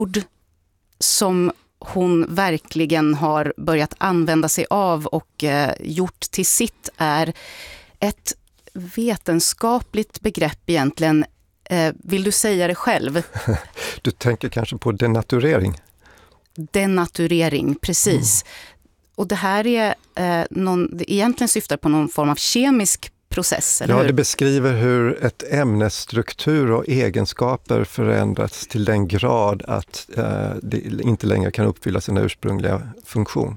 ord som hon verkligen har börjat använda sig av och gjort till sitt är ett vetenskapligt begrepp egentligen. Vill du säga det själv? Du tänker kanske på denaturering? Denaturering, precis. Och det här är det egentligen syftar på någon form av kemisk process, eller hur? Det beskriver hur ett ämnes struktur och egenskaper förändras till den grad att det inte längre kan uppfylla sin ursprungliga funktion.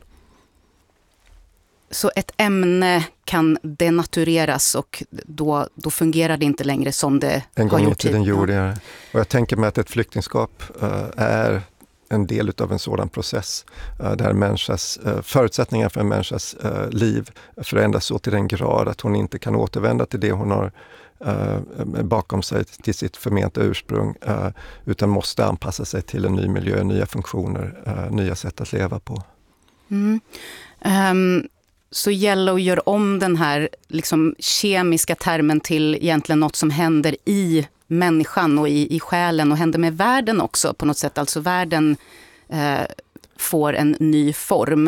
Så ett ämne kan denatureras och då fungerar det inte längre som det en har gång gjort i tiden gjorde det. Och jag tänker mig att ett flyktingskap är en del av en sådan process där förutsättningar för en människas liv förändras så till den grad att hon inte kan återvända till det hon har bakom sig, till sitt förmenta ursprung, utan måste anpassa sig till en ny miljö, nya funktioner, nya sätt att leva på. Så Yellow gör om den här liksom kemiska termen till egentligen något som händer i människan och i själen och händer med världen också på något sätt. Alltså världen får en ny form.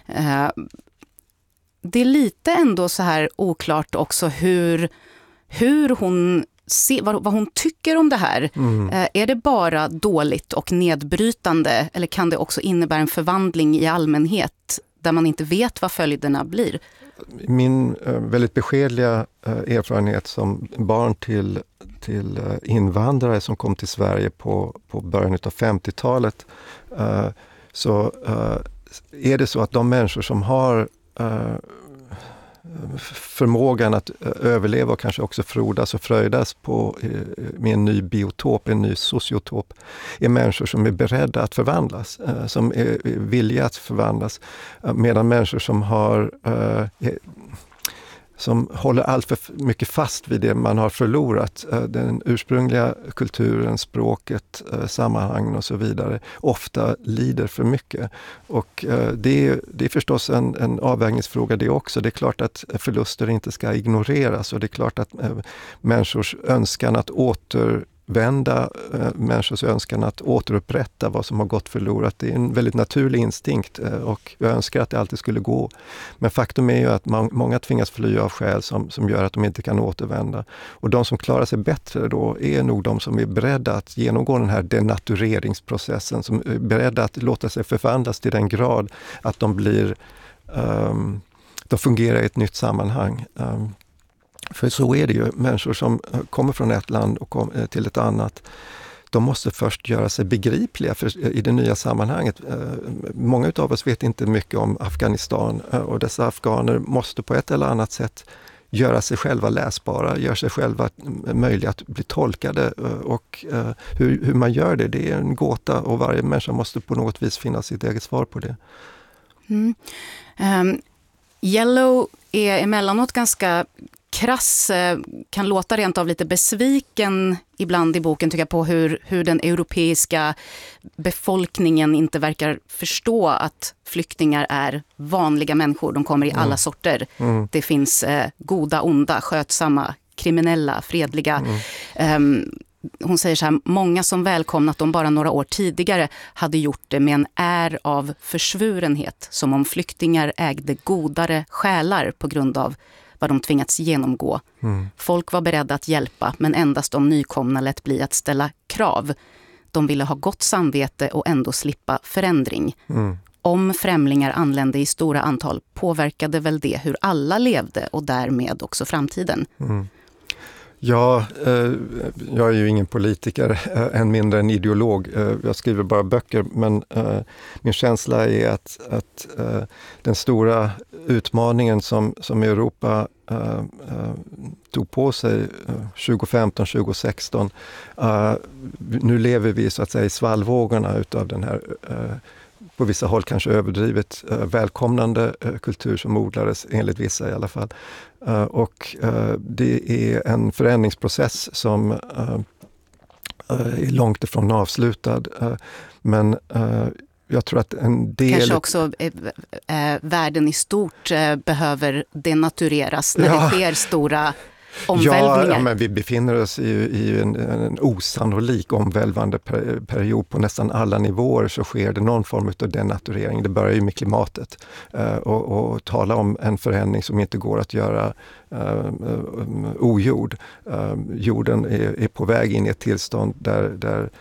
Det är lite ändå så här oklart också hur hon ser, vad hon tycker om det här. Är det bara dåligt och nedbrytande eller kan det också innebära en förvandling i allmänhet där man inte vet vad följderna blir? Min väldigt beskedliga erfarenhet som barn till invandrare som kom till Sverige på början av 50-talet, så är det så att de människor som har förmågan att överleva och kanske också frodas och fröjdas med en ny biotop, en ny sociotop, är människor som är beredda att förvandlas, som är villiga att förvandlas, medan människor som håller allt för mycket fast vid det man har förlorat, den ursprungliga kulturen, språket, sammanhangen och så vidare, ofta lider för mycket. Och det är förstås en avvägningsfråga det också. Det är klart att förluster inte ska ignoreras och det är klart att människors önskan att människors önskan att återupprätta vad som har gått förlorat. Det är en väldigt naturlig instinkt och jag önskar att det alltid skulle gå. Men faktum är ju att många tvingas fly av skäl som gör att de inte kan återvända. Och de som klarar sig bättre då är nog de som är beredda att genomgå den här denatureringsprocessen, som är beredda att låta sig förvandlas till den grad att de fungerar i ett nytt sammanhang. För så är det ju. Människor som kommer från ett land och till ett annat, de måste först göra sig begripliga i det nya sammanhanget. Många av oss vet inte mycket om Afghanistan och dessa afghaner måste på ett eller annat sätt göra sig själva läsbara, göra sig själva möjliga att bli tolkade och hur man gör det är en gåta och varje människa måste på något vis finna sitt eget svar på det. Yellow är emellanåt ganska krass, kan låta rent av lite besviken ibland i boken tycker jag på hur den europeiska befolkningen inte verkar förstå att flyktingar är vanliga människor. De kommer i alla sorter. Det finns goda, onda, skötsamma, kriminella, fredliga. Hon säger så här, många som välkomnat dem bara några år tidigare hade gjort det med en är av försvurenhet, som om flyktingar ägde godare själar på grund av vad de tvingats genomgå. Folk var beredda att hjälpa, men endast de nykomna lät bli att ställa krav. De ville ha gott samvete och ändå slippa förändring. Om främlingar anlände i stora antal påverkade väl det hur alla levde och därmed också framtiden. Ja, jag är ju ingen politiker, än mindre en ideolog. Jag skriver bara böcker, men min känsla är att den stora utmaningen som Europa tog på sig 2015-2016, nu lever vi så att säga i svallvågorna utav den här på vissa håll kanske överdrivet välkomnande kultur som odlades, enligt vissa i alla fall. Och det är en förändringsprocess som är långt ifrån avslutad. Men jag tror att en del... Kanske också världen i stort behöver denatureras när det sker stora omvälvningar? Ja, men vi befinner oss i en osannolik omvälvande period. På nästan alla nivåer så sker det någon form av denaturering. Det börjar ju med klimatet. Och tala om en förändring som inte går att göra ogjord. Jorden är på väg in i ett tillstånd där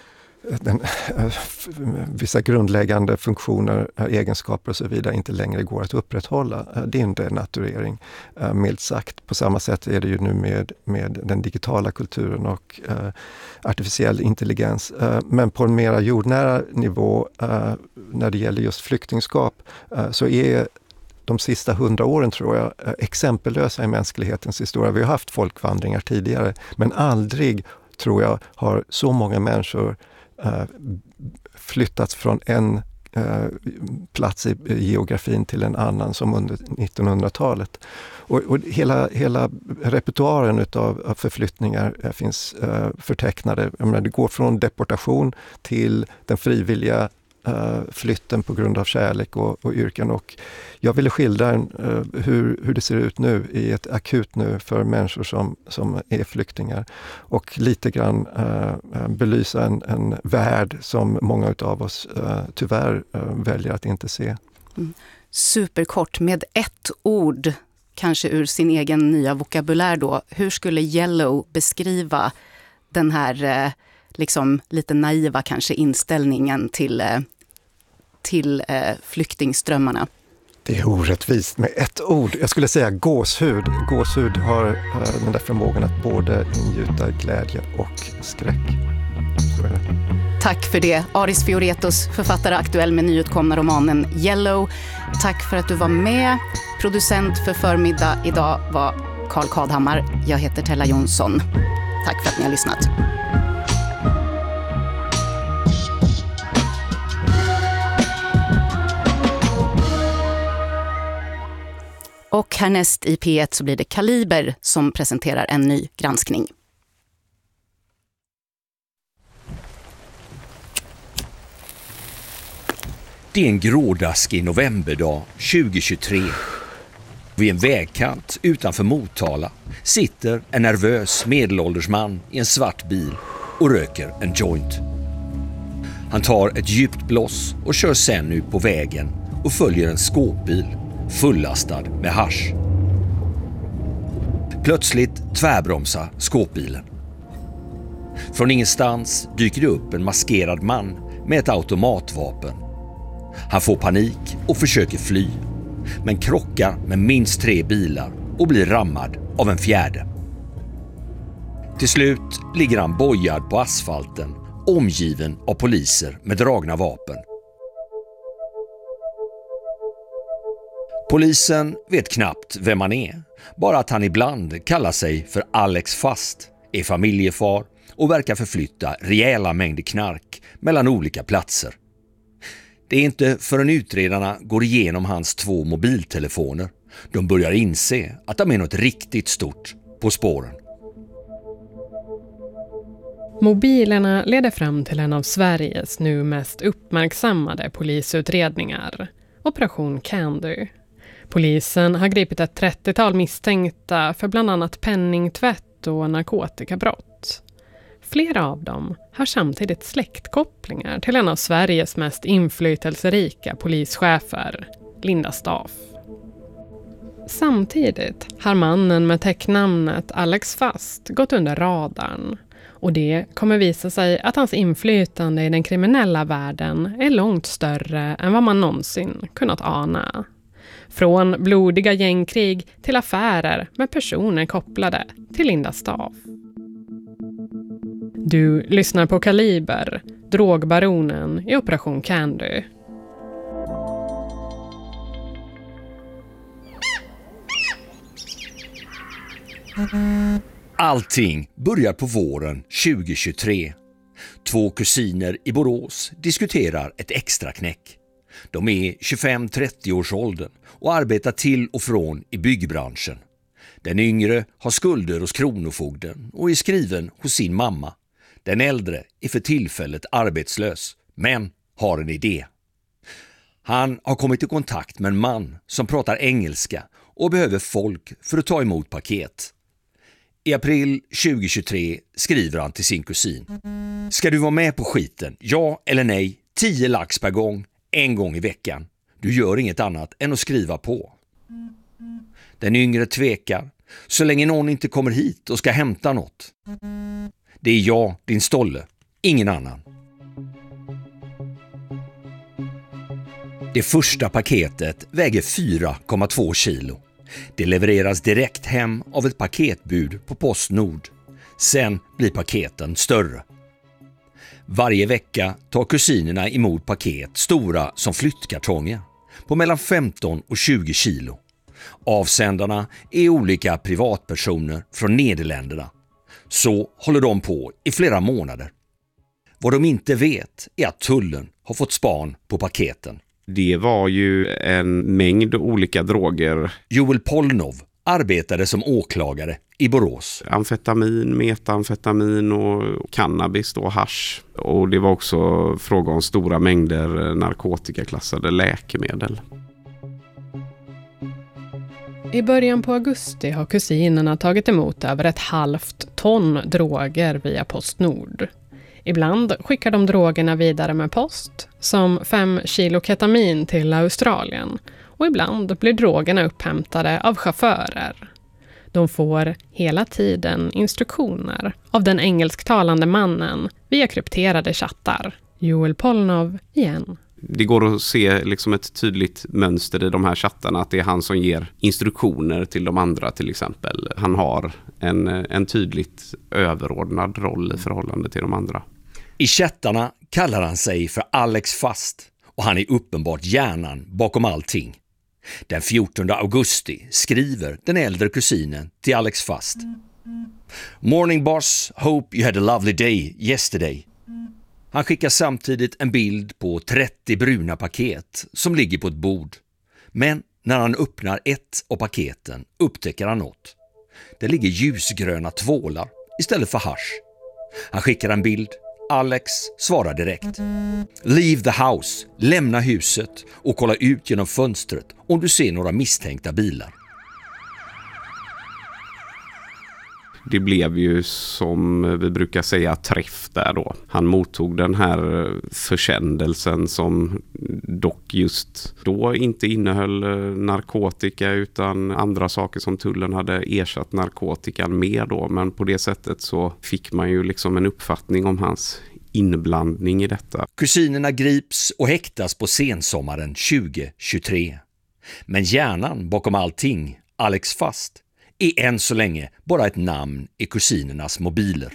vissa grundläggande funktioner, egenskaper och så vidare inte längre går att upprätthålla. Det är en denaturering, milt sagt. På samma sätt är det ju nu med den digitala kulturen och artificiell intelligens. Men på en mera jordnära nivå, när det gäller just flyktingskap, så är de sista 100 åren, tror jag, exempellösa i mänsklighetens historia. Vi har haft folkvandringar tidigare, men aldrig, tror jag, har så många människor flyttats från en plats i geografin till en annan som under 1900-talet. Och hela repertoaren av förflyttningar finns förtecknade. Jag menar, det går från deportation till den frivilliga flytten på grund av kärlek och yrken. Och jag ville skildra hur det ser ut nu i ett akut nu för människor som är flyktingar, och lite grann belysa en värld som många av oss tyvärr väljer att inte se. Superkort, med ett ord, kanske ur sin egen nya vokabulär då, hur skulle Yellow beskriva den här liksom lite naiva kanske inställningen till flyktingströmmarna? Det är orättvist med ett ord. Jag skulle säga gåshud. Gåshud har den där förmågan att både ingjuta glädje och skräck. Så är det. Tack för det. Aris Fioretos, författare aktuell med nyutkomna romanen Yellow. Tack för att du var med. Producent för förmiddag idag var Carl Kadhammar. Jag heter Tella Jonsson. Tack för att ni har lyssnat. Och härnäst i P1 så blir det Kaliber som presenterar en ny granskning. Det är en grådaskig novemberdag 2023. Vid en vägkant utanför Motala sitter en nervös medelålders man i en svart bil och röker en joint. Han tar ett djupt blås och kör sen ut på vägen och följer en skåpbil fullastad med hasch. Plötsligt tvärbromsar skåpbilen. Från ingenstans dyker det upp en maskerad man med ett automatvapen. Han får panik och försöker fly, men krockar med minst 3 bilar och blir rammad av en fjärde. Till slut ligger han bojad på asfalten, omgiven av poliser med dragna vapen. Polisen vet knappt vem han är, bara att han ibland kallar sig för Alex Fast, är familjefar och verkar förflytta rejäla mängder knark mellan olika platser. Det är inte förrän utredarna går igenom hans 2 mobiltelefoner de börjar inse att de är något riktigt stort på spåren. Mobilerna leder fram till en av Sveriges nu mest uppmärksammade polisutredningar, Operation Candy. Polisen har gripit ett 30-tal misstänkta för bland annat penningtvätt och narkotikabrott. Flera av dem har samtidigt släktkopplingar till en av Sveriges mest inflytelserika polischefer, Linda Staaf. Samtidigt har mannen med täcknamnet Alex Fast gått under radarn, och det kommer visa sig att hans inflytande i den kriminella världen är långt större än vad man någonsin kunnat ana. Från blodiga gängkrig till affärer med personer kopplade till Linda Staaf. Du lyssnar på Kaliber, drogbaronen i Operation Candy. Allting börjar på våren 2023. 2 kusiner i Borås diskuterar ett extra knäck. De är 25-30 års åldern och arbetar till och från i byggbranschen. Den yngre har skulder hos kronofogden och är skriven hos sin mamma. Den äldre är för tillfället arbetslös, men har en idé. Han har kommit i kontakt med en man som pratar engelska och behöver folk för att ta emot paket. I april 2023 skriver han till sin kusin. Ska du vara med på skiten? Ja eller nej? 10 lax per gång, 1 gång i veckan. Du gör inget annat än att skriva på. Den yngre tvekar, så länge någon inte kommer hit och ska hämta något. Det är jag, din stolle, ingen annan. Det första paketet väger 4,2 kilo. Det levereras direkt hem av ett paketbud på Postnord. Sen blir paketen större. Varje vecka tar kusinerna emot paket stora som flyttkartonger på mellan 15 och 20 kilo. Avsändarna är olika privatpersoner från Nederländerna. Så håller de på i flera månader. Vad de inte vet är att tullen har fått span på paketen. Det var ju en mängd olika droger. Joel Polnov arbetade som åklagare i Borås. Amfetamin, metamfetamin och cannabis då, hasch. Och det var också fråga om stora mängder narkotikaklassade läkemedel. I början på augusti har kusinerna tagit emot över 1,5 ton droger via Postnord. Ibland skickar de drogerna vidare med post, som 5 kilo ketamin till Australien. Och ibland blir drogerna upphämtade av chaufförer. De får hela tiden instruktioner av den engelsktalande mannen via krypterade chattar. Joel Polnov igen. Det går att se liksom ett tydligt mönster i de här chattarna, att det är han som ger instruktioner till de andra till exempel. Han har en tydligt överordnad roll i förhållande till de andra. I chattarna kallar han sig för Alex Fast och han är uppenbart hjärnan bakom allting. Den 14 augusti skriver den äldre kusinen till Alex Fast. Morning boss, hope you had a lovely day yesterday. Han skickar samtidigt en bild på 30 bruna paket som ligger på ett bord. Men när han öppnar ett av paketen upptäcker han något. Det ligger ljusgröna tvålar istället för hasch. Han skickar en bild. Alex svarar direkt. Leave the house, lämna huset och kolla ut genom fönstret om du ser några misstänkta bilar. Det blev ju, som vi brukar säga, träff där då. Han mottog den här försändelsen som dock just då inte innehöll narkotika utan andra saker som tullen hade ersatt narkotikan med då. Men på det sättet så fick man ju liksom en uppfattning om hans inblandning i detta. Kusinerna grips och häktas på sensommaren 2023. Men hjärnan bakom allting, Alex Fast, är än så länge bara ett namn i kusinernas mobiler.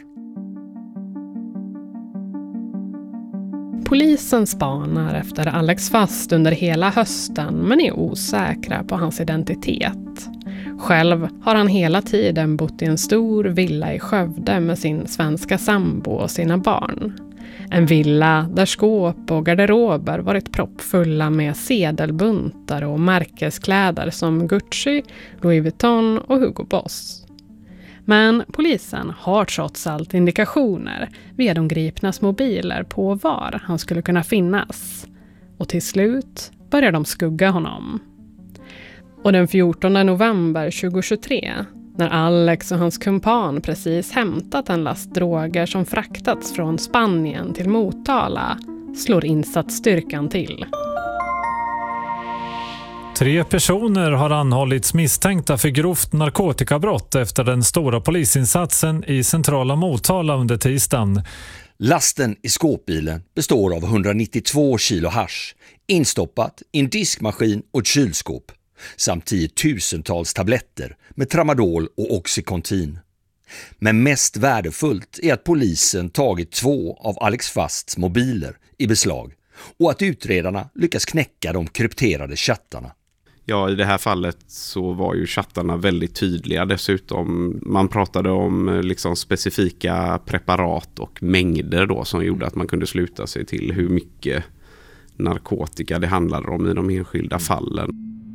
Polisen spanar efter Alex Fast under hela hösten men är osäkra på hans identitet. Själv har han hela tiden bott i en stor villa i Skövde med sin svenska sambo och sina barn. En villa där skåp och garderober varit proppfulla med sedelbuntar och märkeskläder som Gucci, Louis Vuitton och Hugo Boss. Men polisen har trots allt indikationer via de gripnas mobiler på var han skulle kunna finnas. Och till slut börjar de skugga honom. Och den 14 november 2023, när Alex och hans kumpan precis hämtat en last droger som fraktats från Spanien till Motala, slår insatsstyrkan till. 3 personer har anhållits misstänkta för grovt narkotikabrott efter den stora polisinsatsen i centrala Motala under tisdagen. Lasten i skåpbilen består av 192 kilo hasch, instoppat i en diskmaskin och ett kylskåp, samt 10-tusentals tabletter med tramadol och oxycontin. Men mest värdefullt är att polisen tagit 2 av Alex Fasts mobiler i beslag och att utredarna lyckas knäcka de krypterade chattarna. Ja, i det här fallet så var ju chattarna väldigt tydliga. Dessutom, man pratade om liksom specifika preparat och mängder då som gjorde att man kunde sluta sig till hur mycket narkotika det handlade om i de enskilda fallen.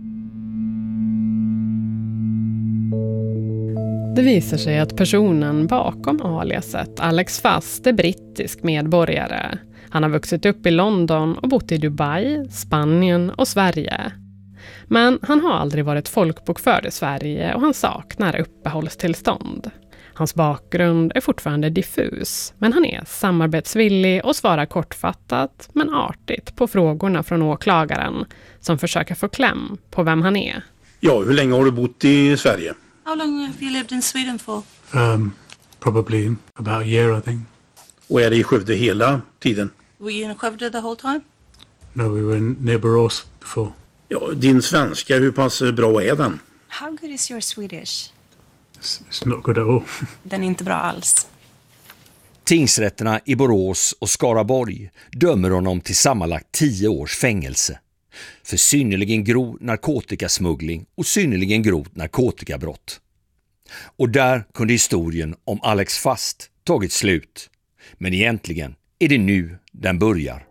Det visar sig att personen bakom aliaset, Alex Fast, är brittisk medborgare. Han har vuxit upp i London och bott i Dubai, Spanien och Sverige. Men han har aldrig varit folkbokförd i Sverige och han saknar uppehållstillstånd. Hans bakgrund är fortfarande diffus, men han är samarbetsvillig och svarar kortfattat men artigt på frågorna från åklagaren som försöker få kläm på vem han är. Ja, hur länge har du bott i Sverige? How long have you lived in Sweden for? Probably about a year, I think. Och är det i Skövde hela tiden? Were you in Skövde the whole time? No, we were near Borås before. Ja, din svenska, hur pass bra är den? How good is your Swedish? It's not good at all. Den är inte bra alls. Tingsrätterna i Borås och Skaraborg dömer honom till sammanlagt 10 års fängelse för synnerligen grov narkotikasmuggling och synnerligen grovt narkotikabrott. Och där kunde historien om Alex Fast tagit slut. Men egentligen är det nu den börjar.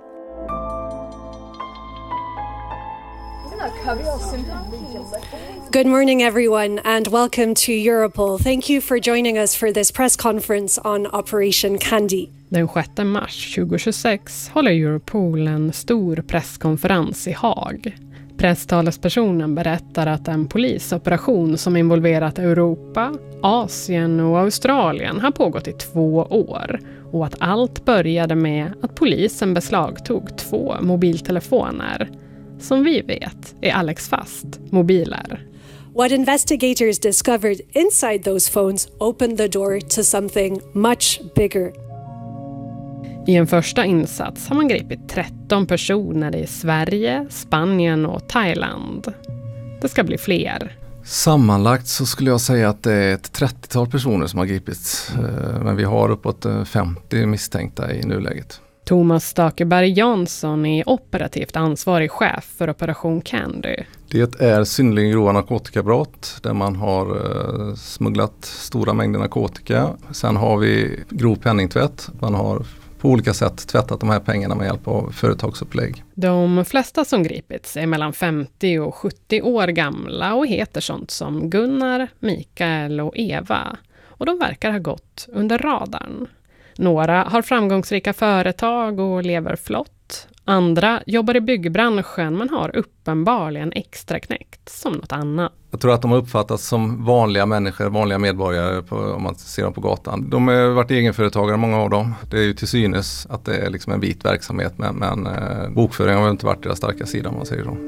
Good morning, everyone, and welcome to Europol. Thank you for joining us for this press conference on Operation Candy. Den 6 mars 2026 håller Europol en stor presskonferens i Haag. Presstalespersonen berättar att en polisoperation som involverat Europa, Asien och Australien har pågått i 2 år och att allt började med att polisen beslagtog 2 mobiltelefoner. Som vi vet är Alex Fast mobiler. What investigators discovered inside those phones opened the door to something much bigger. I en första insats har man gripit 13 personer i Sverige, Spanien och Thailand. Det ska bli fler. Sammanlagt så skulle jag säga att det är ett 30-tal personer som har gripits. Men vi har uppåt 50 misstänkta i nuläget. Thomas Stakeberg Jansson är operativt ansvarig chef för Operation Candy. Det är synnerligen grova narkotikabrott där man har smugglat stora mängder narkotika. Sen har vi grov penningtvätt. Man har på olika sätt tvättat de här pengarna med hjälp av företagsupplägg. De flesta som gripits är mellan 50 och 70 år gamla och heter sånt som Gunnar, Mikael och Eva. Och de verkar ha gått under radarn. Några har framgångsrika företag och lever flott. Andra jobbar i byggbranschen men har uppenbarligen extra knäckt som något annat. Jag tror att de har uppfattats som vanliga människor, vanliga medborgare om man ser dem på gatan. De har varit egenföretagare, många av dem. Det är ju till synes att det är liksom en vit verksamhet men bokföringen har inte varit deras starka sida om man säger så.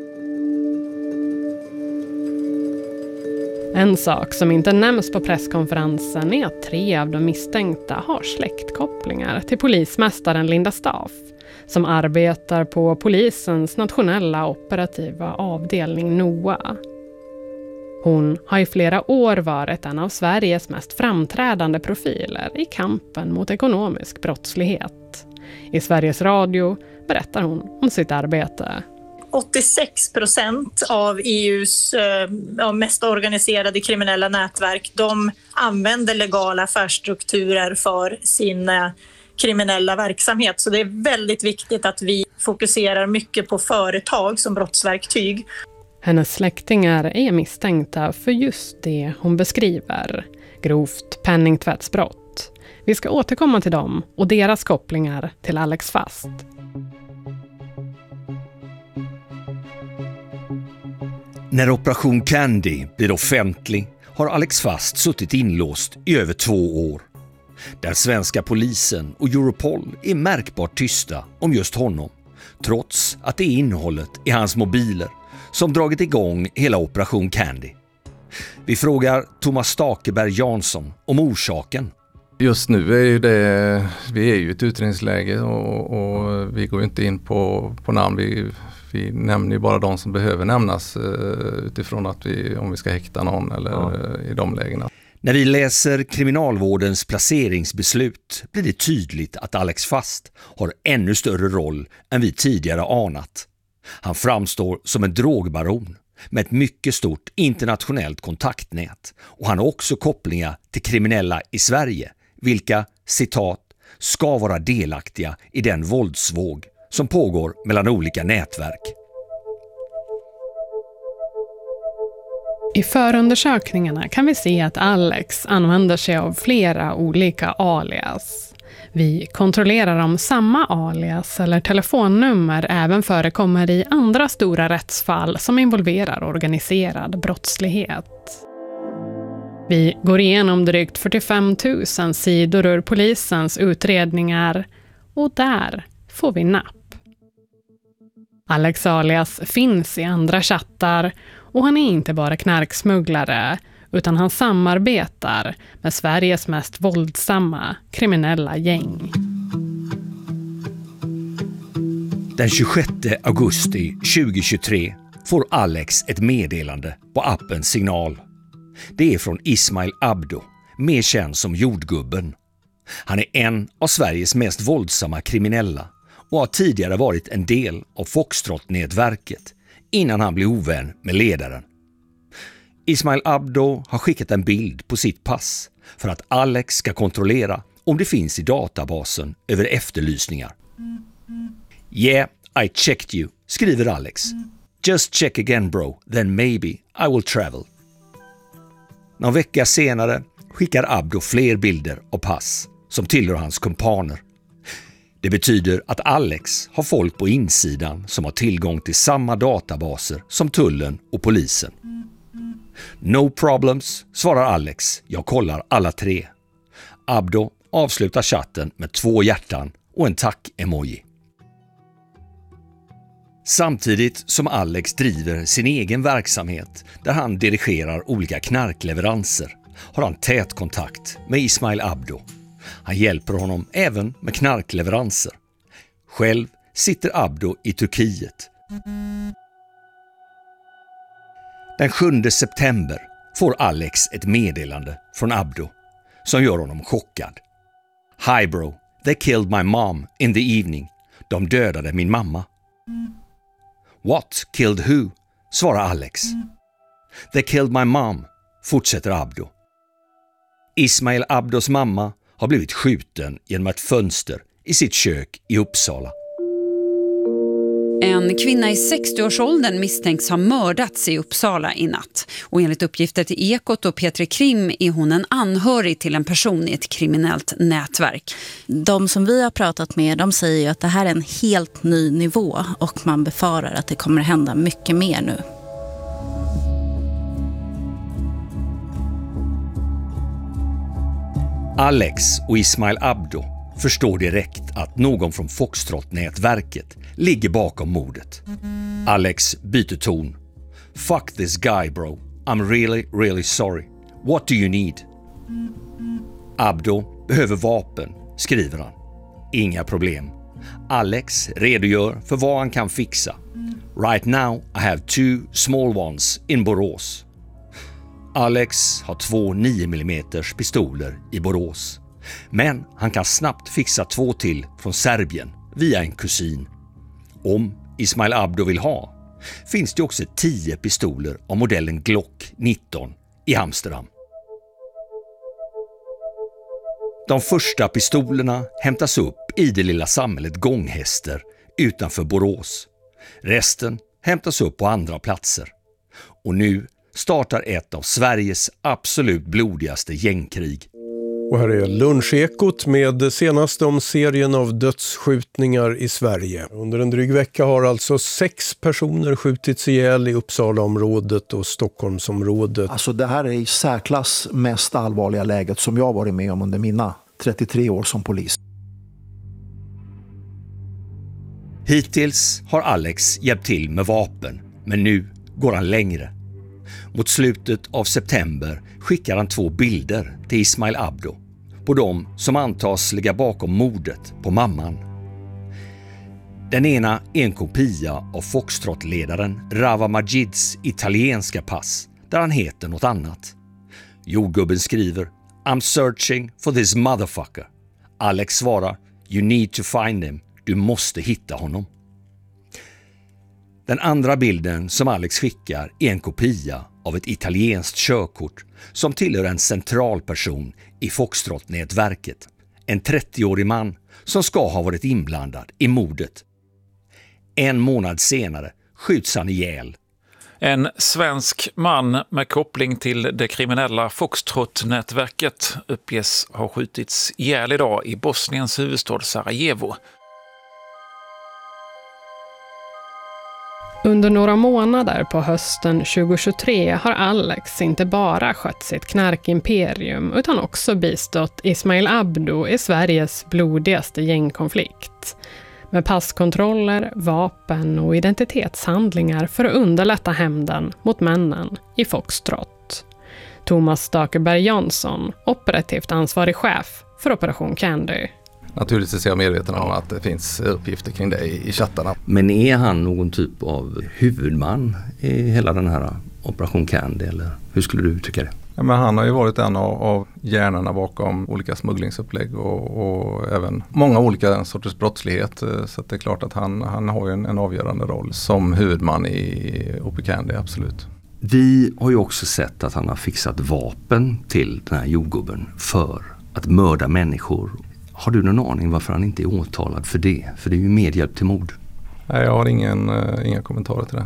En sak som inte nämns på presskonferensen är att 3 av de misstänkta har släktkopplingar till polismästaren Linda Staff som arbetar på polisens nationella operativa avdelning NOA. Hon har i flera år varit en av Sveriges mest framträdande profiler i kampen mot ekonomisk brottslighet. I Sveriges Radio berättar hon om sitt arbete. 86% av EUs mest organiserade kriminella nätverk, de använder legala affärsstrukturer för sin kriminella verksamhet. Så det är väldigt viktigt att vi fokuserar mycket på företag som brottsverktyg. Hennes släktingar är misstänkta för just det hon beskriver, grovt penningtvättsbrott. Vi ska återkomma till dem och deras kopplingar till Alex Fast. När Operation Candy blir offentlig har Alex Fast suttit inlåst i över 2 år. Där svenska polisen och Europol är märkbart tysta om just honom, trots att det är innehållet i hans mobiler som dragit igång hela Operation Candy. Vi frågar Thomas Stakeberg Jansson om orsaken. Just nu är ju vi är ju i ett utredningsläge och vi går inte in på namn. Vi nämner ju bara de som behöver nämnas utifrån att om vi ska häkta någon eller i de lägena. När vi läser kriminalvårdens placeringsbeslut blir det tydligt att Alex Fast har ännu större roll än vi tidigare anat. Han framstår som en drogbaron med ett mycket stort internationellt kontaktnät och han har också kopplingar till kriminella i Sverige, vilka, citat, ska vara delaktiga i den våldsvåg som pågår mellan olika nätverk. I förundersökningarna kan vi se att Alex använder sig av flera olika alias. Vi kontrollerar om samma alias eller telefonnummer även förekommer i andra stora rättsfall som involverar organiserad brottslighet. Vi går igenom drygt 45 000 sidor ur polisens utredningar och där får vi napp. Alex alias finns i andra chattar och han är inte bara knarksmugglare utan han samarbetar med Sveriges mest våldsamma kriminella gäng. Den 26 augusti 2023 får Alex ett meddelande på appen Signal. Det är från Ismail Abdo, mer känd som Jordgubben. Han är en av Sveriges mest våldsamma kriminella och har tidigare varit en del av Foxtrot-nätverket innan han blev ovän med ledaren. Ismail Abdo har skickat en bild på sitt pass för att Alex ska kontrollera om det finns i databasen över efterlysningar. Yeah, I checked you, skriver Alex. Just check again bro, then maybe I will travel. Någon vecka senare skickar Abdo fler bilder av pass som tillhör hans kumpaner. Det betyder att Alex har folk på insidan som har tillgång till samma databaser som tullen och polisen. No problems, svarar Alex. Jag kollar alla 3. Abdo avslutar chatten med 2 hjärtan och en tack-emoji. Samtidigt som Alex driver sin egen verksamhet där han dirigerar olika knarkleveranser har han tät kontakt med Ismail Abdo. Han hjälper honom även med knarkleveranser. Själv sitter Abdo i Turkiet. Den 7 september får Alex ett meddelande från Abdo som gör honom chockad. Hi bro, they killed my mom in the evening. De dödade min mamma. What killed who? Svarar Alex. They killed my mom, fortsätter Abdo. Ismail Abdos mamma har blivit skjuten genom ett fönster i sitt kök i Uppsala. En kvinna i 60-årsåldern misstänks ha mördats i Uppsala i natt. Och enligt uppgifter till Ekot och Petri Krim är hon en anhörig till en person i ett kriminellt nätverk. De som vi har pratat med, de säger ju att det här är en helt ny nivå och man befarar att det kommer hända mycket mer nu. Alex och Ismail Abdo förstår direkt att någon från Foxtrot-nätverket ligger bakom mordet. Alex byter ton. Fuck this guy bro. I'm really sorry. What do you need? Abdo behöver vapen, skriver han. Inga problem. Alex redogör för vad han kan fixa. Right now I have 2 small ones in Borås. Alex har 2 9mm pistoler i Borås. Men han kan snabbt fixa 2 till från Serbien via en kusin. Om Ismail Abdo vill ha finns det också 10 pistoler av modellen Glock 19 i Amsterdam. De första pistolerna hämtas upp i det lilla samhället Gånghäster utanför Borås. Resten hämtas upp på andra platser. Och nu startar ett av Sveriges absolut blodigaste gängkrig. Och här är Lunchekot med det senaste om serien av dödsskjutningar i Sverige. Under en dryg vecka har alltså 6 personer skjutits ihjäl i Uppsalaområdet och Stockholmsområdet. Alltså det här är i särklass mest allvarliga läget som jag har varit med om under mina 33 år som polis. Hittills har Alex hjälpt till med vapen, men nu går han längre. Mot slutet av september skickar han 2 bilder till Ismail Abdo på dem som antas ligga bakom mordet på mamman. Den ena är en kopia av Foxtrot-ledaren Rawa Majids italienska pass där han heter något annat. Jordgubben skriver I'm searching for this motherfucker. Alex svarar You need to find him. Du måste hitta honom. Den andra bilden som Alex skickar är en kopia av ett italienskt körkort som tillhör en central person i Foxtrot-nätverket. En 30-årig man som ska ha varit inblandad i mordet. En månad senare skjuts han ihjäl. En svensk man med koppling till det kriminella Foxtrot-nätverket uppges ha skjutits ihjäl idag i Bosniens huvudstad Sarajevo. Under några månader på hösten 2023 har Alex inte bara skött sitt knarkimperium utan också bistått Ismail Abdo i Sveriges blodigaste gängkonflikt. Med passkontroller, vapen och identitetshandlingar för att underlätta hämnden mot männen i Foxtrot. Thomas Stakeberg Jansson, operativt ansvarig chef för Operation Candy. Naturligtvis är jag medveten om att det finns uppgifter kring det i chattarna. Men är han någon typ av huvudman i hela den här Operation Candy, eller hur skulle du uttrycka det? Ja, men han har ju varit en av hjärnorna bakom olika smugglingsupplägg och även många olika sorters brottslighet. Så att det är klart att han har ju en avgörande roll som huvudman i Operation Candy, absolut. Vi har ju också sett att han har fixat vapen till den här jordgubben för att mörda människor. Har du någon aning varför han inte är åtalad för det? För det är ju medhjälp till mord. Nej, jag har inga kommentarer till det.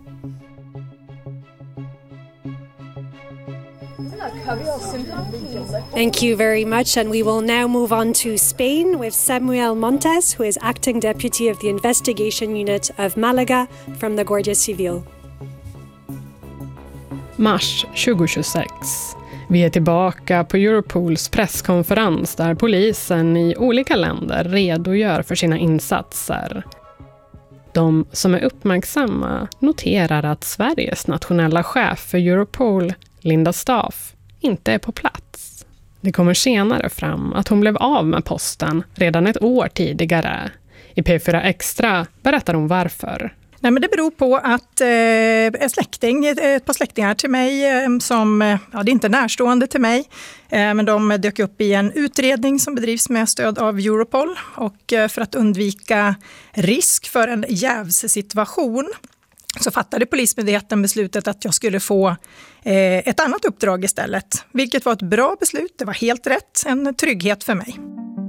Thank you very much, and we will now move on to Spain with Samuel Montes, who is acting deputy of the investigation unit of Malaga from the Guardia Civil. Mars 2026. Vi är tillbaka på Europols presskonferens där polisen i olika länder redogör för sina insatser. De som är uppmärksamma noterar att Sveriges nationella chef för Europol, Linda Staff, inte är på plats. Det kommer senare fram att hon blev av med posten redan ett år tidigare. I P4 Extra berättar hon varför. Nej, men det beror på att ett par släktingar till mig som, det är inte närstående till mig, men de dök upp i en utredning som bedrivs med stöd av Europol, och för att undvika risk för en jävssituation så fattade Polismyndigheten beslutet att jag skulle få ett annat uppdrag istället, vilket var ett bra beslut, det var helt rätt, en trygghet för mig.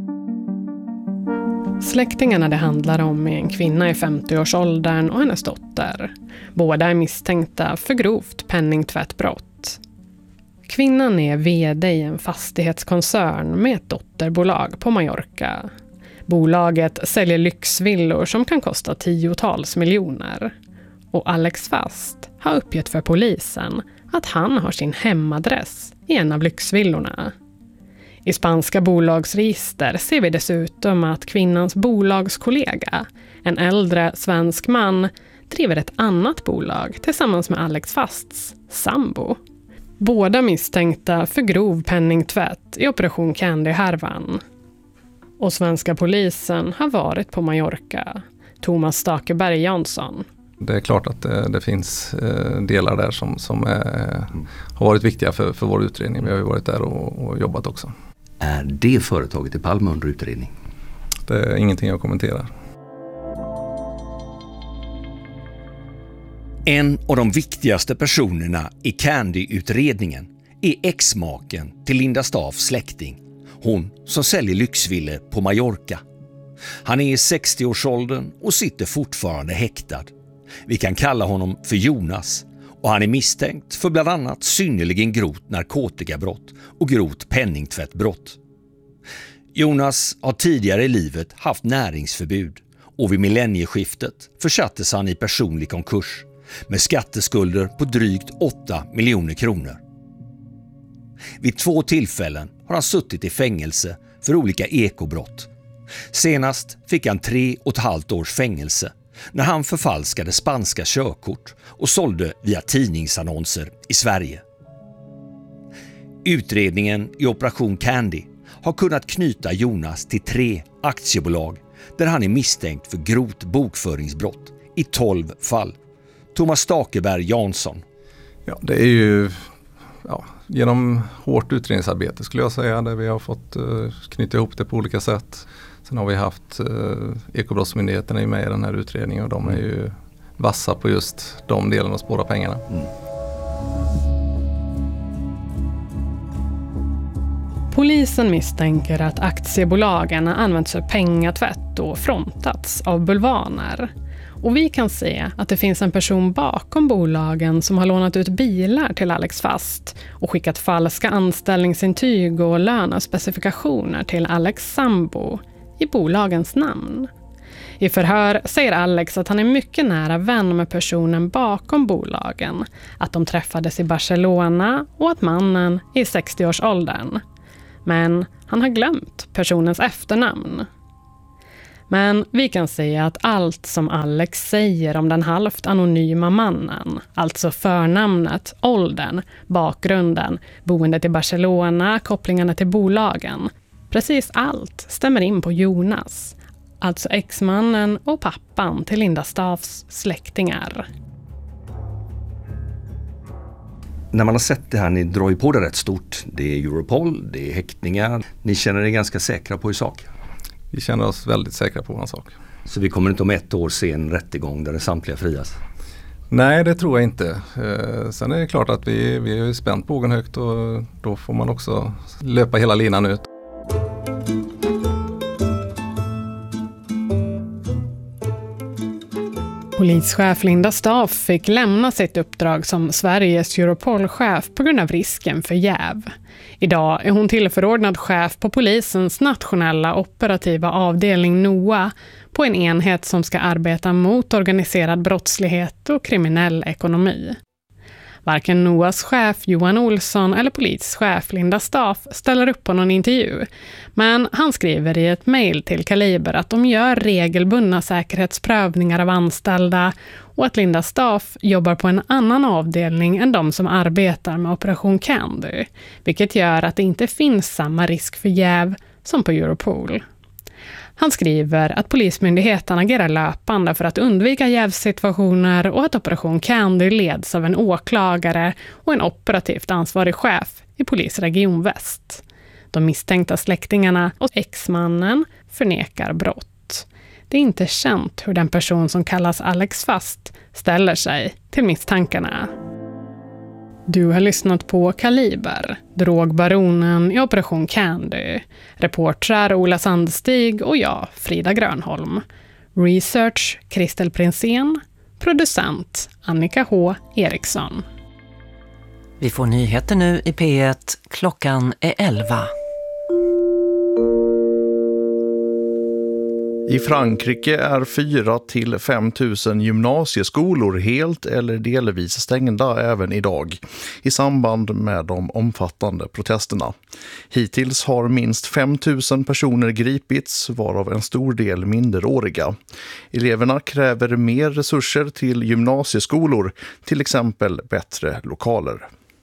Släktingarna det handlar om är en kvinna i 50-årsåldern och hennes dotter. Båda är misstänkta för grovt penningtvättbrott. Kvinnan är vd i en fastighetskoncern med ett dotterbolag på Mallorca. Bolaget säljer lyxvillor som kan kosta tiotals miljoner. Och Alex Fast har uppgett för polisen att han har sin hemadress i en av lyxvillorna. I spanska bolagsregister ser vi dessutom att kvinnans bolagskollega, en äldre svensk man, driver ett annat bolag tillsammans med Alex Fasts sambo. Båda misstänkta för grov penningtvätt i Operation Candy-härvan. Och svenska polisen har varit på Mallorca. Thomas Stakeberg Jansson. Det är klart att det finns delar där som har varit viktiga för vår utredning. Vi har ju varit där och jobbat också. Är det företaget i Palme under utredning? Det är ingenting jag kommenterar. En av de viktigaste personerna i Candy-utredningen är exmaken till Linda Staffs släkting. Hon som säljer lyxvillor på Mallorca. Han är i 60-årsåldern och sitter fortfarande häktad. Vi kan kalla honom för Jonas, och han är misstänkt för bland annat synnerligen grovt narkotikabrott och grovt penningtvättbrott. Jonas har tidigare i livet haft näringsförbud, och vid millennieskiftet försattes han i personlig konkurs med skatteskulder på drygt 8 miljoner kronor. Vid 2 tillfällen har han suttit i fängelse för olika ekobrott. Senast fick han 3,5 års fängelse när han förfalskade spanska körkort och sålde via tidningsannonser i Sverige. Utredningen i Operation Candy har kunnat knyta Jonas till 3 aktiebolag där han är misstänkt för grovt bokföringsbrott i 12 fall. Thomas Stakeberg Jansson. Ja, det är ju genom hårt utredningsarbete skulle jag säga, där vi har fått knyta ihop det på olika sätt. Sen har vi haft Ekobrottsmyndigheten är med i den här utredningen, och de är ju vassa på just de delarna och spåra pengarna. Polisen misstänker att aktiebolagen har använts för pengatvätt och frontats av bulvaner. Och vi kan se att det finns en person bakom bolagen som har lånat ut bilar till Alex Fast och skickat falska anställningsintyg och lönespecifikationer till Alex sambo i bolagens namn. I förhör säger Alex att han är mycket nära vän med personen bakom bolagen, att de träffades i Barcelona och att mannen är i 60-årsåldern. Men han har glömt personens efternamn. Men vi kan säga att allt som Alex säger om den halvt anonyma mannen, alltså förnamnet, åldern, bakgrunden, boendet i Barcelona, kopplingarna till bolagen, precis allt stämmer in på Jonas, alltså exmannen och pappan till Linda Staafs släktingar. När man har sett det här, ni drar ju på det rätt stort. Det är Europol, det är häktningar. Ni känner er ganska säkra på er sak? Vi känner oss väldigt säkra på vår sak. Så vi kommer inte om 1 år se en rättegång där det samtliga frias? Nej, det tror jag inte. Sen är det klart att vi är spänt bågen högt och då får man också löpa hela linan ut. Polischef Linda Staaf fick lämna sitt uppdrag som Sveriges Europol-chef på grund av risken för jäv. Idag är hon tillförordnad chef på polisens nationella operativa avdelning NOA på en enhet som ska arbeta mot organiserad brottslighet och kriminell ekonomi. Varken NOAs chef Johan Olsson eller polischef Linda Staaf ställer upp på någon intervju. Men han skriver i ett mejl till Kaliber att de gör regelbundna säkerhetsprövningar av anställda och att Linda Staaf jobbar på en annan avdelning än de som arbetar med Operation Candy, vilket gör att det inte finns samma risk för jäv som på Europol. Han skriver att polismyndigheten agerar löpande för att undvika jävsituationer och att Operation Candy leds av en åklagare och en operativt ansvarig chef i polisregion Väst. De misstänkta släktingarna och exmannen förnekar brott. Det är inte känt hur den person som kallas Alex Fast ställer sig till misstankarna. Du har lyssnat på Kaliber, drogbaronen i Operation Candy. Reportrar Ola Sandstig och jag, Frida Grönholm. Research Kristel Prinsén. Producent Annika H. Eriksson. Vi får nyheter nu i P1. Klockan är 11. I Frankrike är 4 till 5 000 gymnasieskolor helt eller delvis stängda även idag i samband med de omfattande protesterna. Hittills har minst 5 000 personer gripits, varav en stor del minderåriga. Eleverna kräver mer resurser till gymnasieskolor, till exempel bättre lokaler.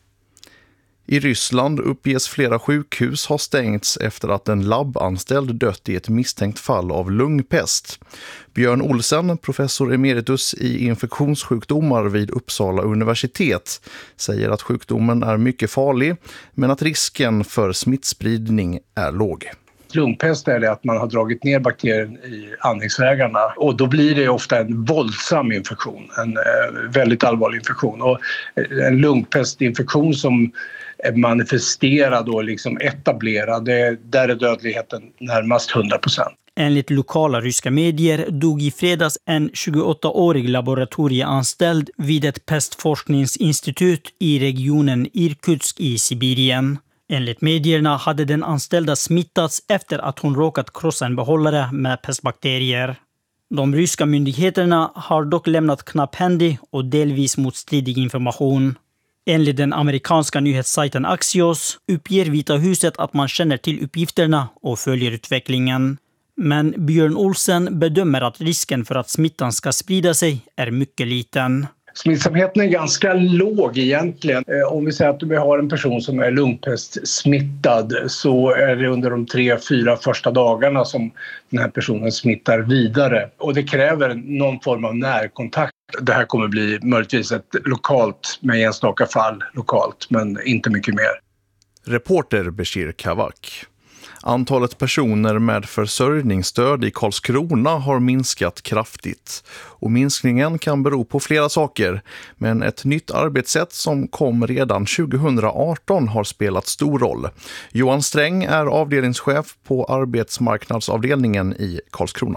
I Ryssland uppges flera sjukhus ha stängts efter att en labbanställd dött i ett misstänkt fall av lungpest. Björn Olsen, professor emeritus i infektionssjukdomar vid Uppsala universitet, säger att sjukdomen är mycket farlig men att risken för smittspridning är låg. Lungpest är det att man har dragit ner bakterien i andningsvägarna och då blir det ofta en våldsam infektion, en väldigt allvarlig infektion. Och en lungpestinfektion som är manifesterad och liksom etablerad, där är dödligheten närmast 100%. Enligt lokala ryska medier dog i fredags en 28-årig laboratorieanställd vid ett pestforskningsinstitut i regionen Irkutsk i Sibirien. Enligt medierna hade den anställda smittats efter att hon råkat krossa en behållare med pestbakterier. De ryska myndigheterna har dock lämnat knapphändig och delvis motstridig information. Enligt den amerikanska nyhetssajten Axios uppger Vita huset att man känner till uppgifterna och följer utvecklingen. Men Björn Olsen bedömer att risken för att smittan ska sprida sig är mycket liten. Smittsamheten är ganska låg egentligen. Om vi säger att vi har en person som är lungpestsmittad så är det under de 3-4 första dagarna som den här personen smittar vidare. Och det kräver någon form av närkontakt. Det här kommer bli möjligtvis ett lokalt, med enstaka fall lokalt, men inte mycket mer. Reporter Bashir Kavak. Antalet personer med försörjningsstöd i Karlskrona har minskat kraftigt. Och minskningen kan bero på flera saker, men ett nytt arbetssätt som kom redan 2018 har spelat stor roll. Johan Sträng är avdelningschef på arbetsmarknadsavdelningen i Karlskrona.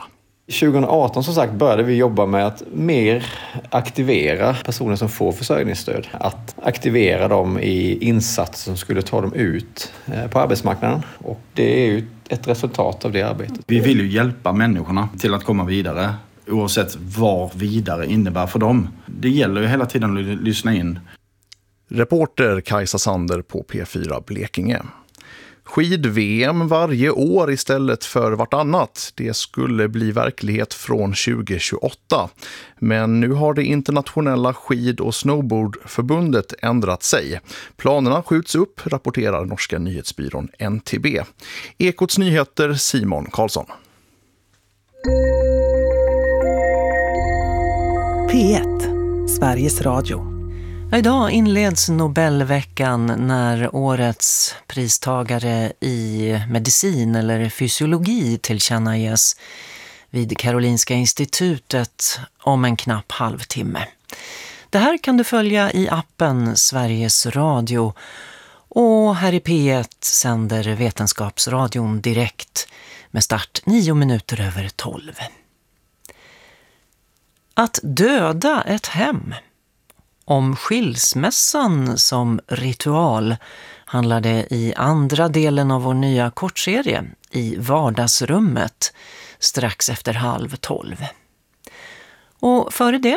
2018 som sagt började vi jobba med att mer aktivera personer som får försörjningsstöd. Att aktivera dem i insatser som skulle ta dem ut på arbetsmarknaden. Och det är ju ett resultat av det arbetet. Vi vill ju hjälpa människorna till att komma vidare. Oavsett vad vidare innebär för dem. Det gäller ju hela tiden att lyssna in. Reporter Kajsa Sander på P4 Blekinge. Skid-VM varje år istället för vartannat. Det skulle bli verklighet från 2028. Men nu har det internationella skid- och snowboardförbundet ändrat sig. Planerna skjuts upp, rapporterar norska nyhetsbyrån NTB. Ekots nyheter, Simon Karlsson. P1, Sveriges Radio. Idag inleds Nobelveckan när årets pristagare i medicin eller fysiologi tillkännages vid Karolinska institutet om en knapp halvtimme. Det här kan du följa i appen Sveriges Radio, och här i P1 sänder Vetenskapsradion direkt med start 11:09. Att döda ett hem. Om skilsmässan som ritual handlar det i andra delen av vår nya kortserie i vardagsrummet strax efter 11:30. Och före det,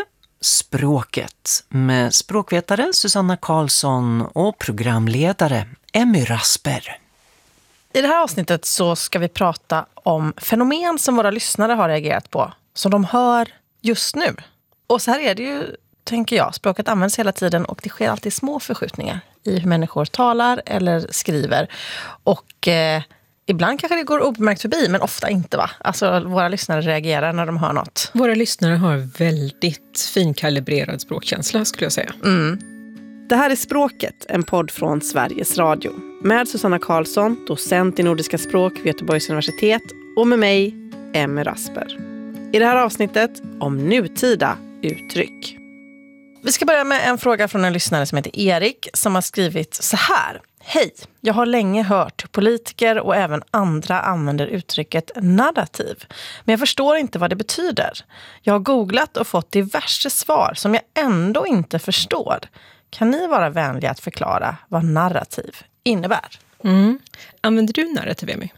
språket med språkvetare Susanna Karlsson och programledare Emmy Rasper. I det här avsnittet så ska vi prata om fenomen som våra lyssnare har reagerat på, som de hör just nu. Och så här är det ju, tänker jag. Språket används hela tiden och det sker alltid små förskjutningar i hur människor talar eller skriver. Och ibland kanske det går obemärkt förbi, men ofta inte, va? Alltså våra lyssnare reagerar när de hör något. Våra lyssnare har väldigt finkalibrerad språkkänsla, skulle jag säga. Det här är Språket, en podd från Sveriges Radio. Med Susanna Karlsson, docent i nordiska språk vid Göteborgs universitet, och med mig, Emmy Rasper. I det här avsnittet om nutida uttryck. Vi ska börja med en fråga från en lyssnare som heter Erik som har skrivit så här. Hej, jag har länge hört hur politiker och även andra använder uttrycket narrativ. Men jag förstår inte vad det betyder. Jag har googlat och fått diverse svar som jag ändå inte förstår. Kan ni vara vänliga att förklara vad narrativ innebär? Använder du narrativ, Emmy?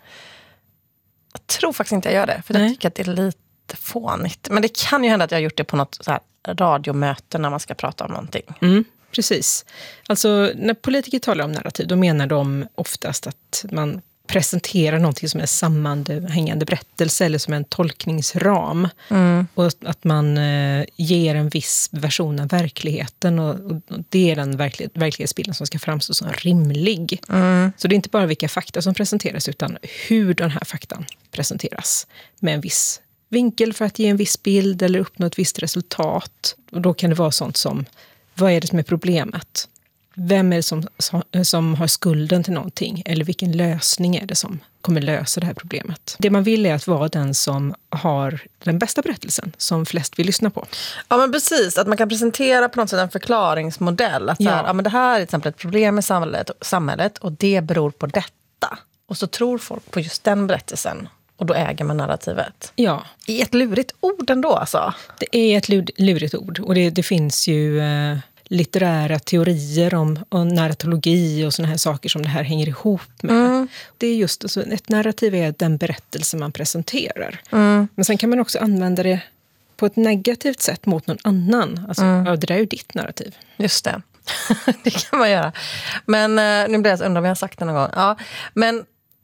Jag tror faktiskt inte jag gör det. För jag tycker att det är lite fånigt. Men det kan ju hända att jag har gjort det på något så här radiomöte när man ska prata om någonting. Precis. Alltså när politiker talar om narrativ, då menar de oftast att man presenterar någonting som är sammanhängande berättelse eller som en tolkningsram. Och att man ger en viss version av verkligheten och det är den verklighetsbilden som ska framstå som rimlig. Så det är inte bara vilka fakta som presenteras utan hur den här faktan presenteras med en viss vinkel för att ge en viss bild eller uppnå ett visst resultat. Och då kan det vara sånt som, vad är det som är problemet? Vem är det som har skulden till någonting? Eller vilken lösning är det som kommer lösa det här problemet? Det man vill är att vara den som har den bästa berättelsen som flest vill lyssna på. Ja, men precis. Att man kan presentera på något sätt en förklaringsmodell. Att så här, men det här är till exempel ett problem i samhället och det beror på detta. Och så tror folk på just den berättelsen. Och då äger man narrativet. Ja. Det är ett lurigt ord ändå, alltså. Det är ett lurigt ord. Och det finns ju litterära teorier om narratologi och såna här saker som det här hänger ihop med. Det är just, alltså, ett narrativ är den berättelse man presenterar. Men sen kan man också använda det på ett negativt sätt mot någon annan. Alltså, ja, det där är ju ditt narrativ. Just det. Det kan man göra. Men nu blir jag så undrar om jag har sagt det någon gång. Ja, men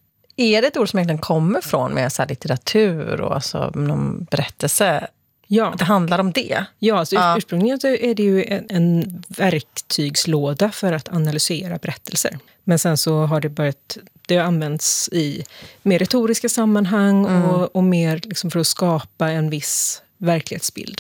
är det ett ord som egentligen kommer från med så här litteratur och alltså någon berättelse? Ja. Att det handlar om det? Ja, alltså ursprungligen så är det ju en verktygslåda för att analysera berättelser. Men sen så har det använts i mer retoriska sammanhang och mer liksom för att skapa en viss verklighetsbild.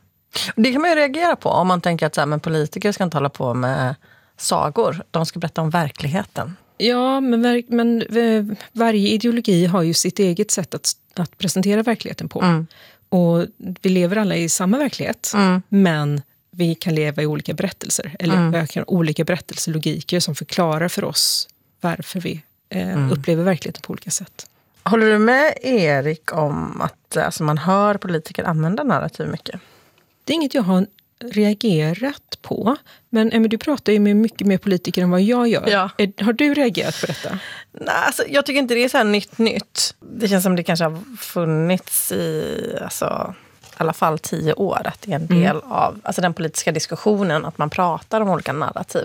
Det kan man ju reagera på om man tänker att så här, men politiker ska inte hålla på med sagor. De ska berätta om verkligheten. Ja, men varje ideologi har ju sitt eget sätt att presentera verkligheten på. Och vi lever alla i samma verklighet, men vi kan leva i olika berättelser. Eller olika berättelselogiker som förklarar för oss varför vi upplever verkligheten på olika sätt. Håller du med Erik om att man hör politiker använda narrativ mycket? Det är inget jag har reagerat på. Men Emmy, du pratar ju med mycket mer politiker än vad jag gör. Ja. Har du reagerat på detta? Nej, alltså, jag tycker inte det är så här nytt. Det känns som det kanske har funnits i alla fall 10 år. Att det är en del av den politiska diskussionen. Att man pratar om olika narrativ.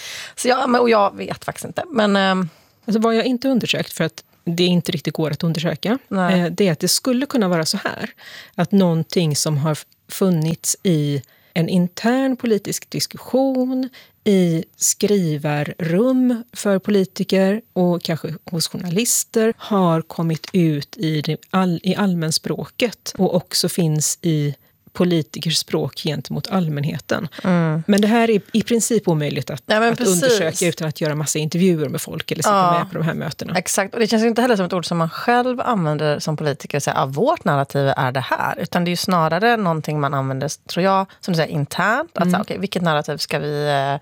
Och jag vet faktiskt inte. Men, vad jag inte undersökt, för att det inte riktigt går att undersöka, det är att det skulle kunna vara så här. Att någonting som har funnits i en intern politisk diskussion, i skrivarrum för politiker och kanske hos journalister, har kommit ut i allmänspråket och också finns i politikers språk gentemot allmänheten. Men det här är i princip omöjligt att undersöka utan att göra massa intervjuer med folk eller sitta med på de här mötena. Exakt, och det känns inte heller som ett ord som man själv använder som politiker och säger vårt narrativ är det här. Utan det är ju snarare någonting man använder, tror jag, som du säger, internt. Att säga, okej, vilket narrativ ska vi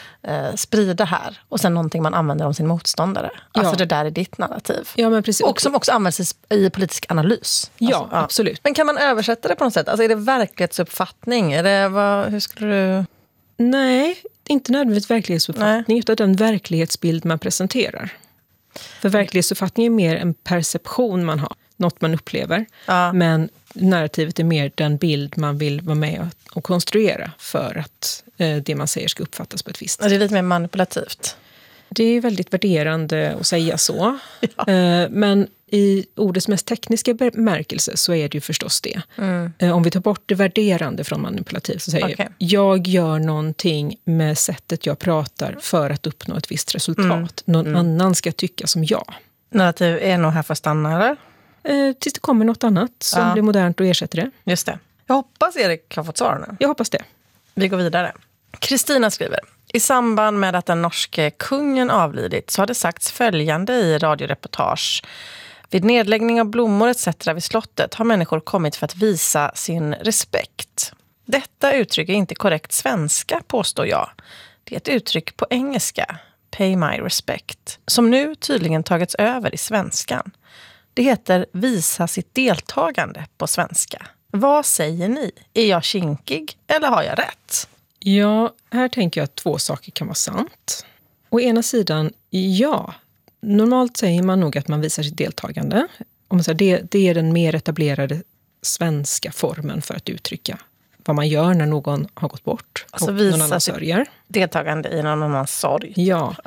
sprida här? Och sen någonting man använder om sin motståndare. Alltså det där är ditt narrativ. Ja, men precis. Och som också används i politisk analys. Ja, absolut. Men kan man översätta det på något sätt? Alltså är det verklighetsuppfattning? Hur skulle du... Nej, inte nödvändigtvis verklighetsuppfattning utan den verklighetsbild man presenterar. För verklighetsuppfattning är mer en perception man har. Något man upplever. Men narrativet är mer den bild man vill vara med och konstruera för att det man säger ska uppfattas på ett visst sätt. Det är lite mer manipulativt. Det är väldigt värderande att säga så. Men i ordets mest tekniska bemärkelse så är det ju förstås det. Om vi tar bort det värderande från manipulativt så säger jag gör någonting med sättet jag pratar för att uppnå ett visst resultat. Någon annan ska tycka som jag. Narrativ är nog här för att stanna, eller? Tills det kommer något annat som blir modernt och ersätter det. Just det. Jag hoppas Erik har fått svar nu. Jag hoppas det. Vi går vidare. Kristina skriver: i samband med att den norske kungen avlidit så har det sagts följande i radioreportage. Vid nedläggning av blommor etc. vid slottet har människor kommit för att visa sin respekt. Detta uttryck är inte korrekt svenska, påstår jag. Det är ett uttryck på engelska, pay my respect, som nu tydligen tagits över i svenskan. Det heter visa sitt deltagande på svenska. Vad säger ni? Är jag kinkig eller har jag rätt? Ja, här tänker jag att 2 saker kan vara sant. Å ena sidan, ja. Normalt säger man nog att man visar sitt deltagande. Om man säger, det är den mer etablerade svenska formen för att uttrycka vad man gör när någon har gått bort. Alltså och visa någon annan sörjer. Deltagande i någon annans sorg. Ja.